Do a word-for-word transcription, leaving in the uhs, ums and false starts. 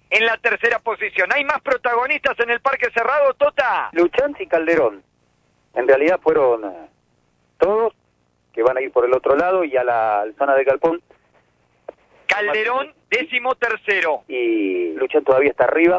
en la tercera posición. ¿Hay más protagonistas en el Parque Cerrado, Tota? Luchanzi y Calderón. En realidad fueron eh, todos que van a ir por el otro lado y a la, a la zona de Galpón. Calderón, décimo tercero. Y Luchan todavía está arriba.